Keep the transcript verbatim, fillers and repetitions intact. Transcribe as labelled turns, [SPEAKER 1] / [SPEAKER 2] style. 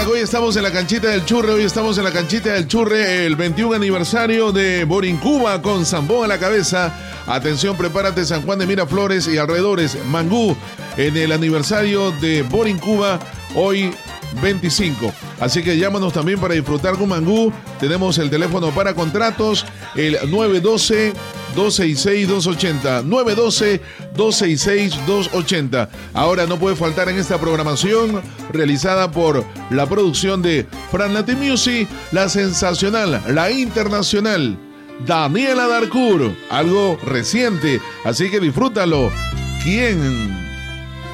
[SPEAKER 1] hoy estamos en la canchita del Churre, hoy estamos en la canchita del Churre, el veintiún aniversario de Borincuba con Zambón a la cabeza. Atención, prepárate, San Juan de Miraflores y alrededores, Mangú, en el aniversario de Borincuba, hoy veinticinco. Así que llámanos también para disfrutar con Mangú. Tenemos el teléfono para contratos, el nueve uno dos, dos seis seis, dos ocho cero, nueve uno dos, dos seis seis, dos ocho cero. Ahora no puede faltar en esta programación realizada por la producción de Fran Latin Music, la sensacional, la internacional Daniela Darcourt, algo reciente, así que disfrútalo. ¿Quién?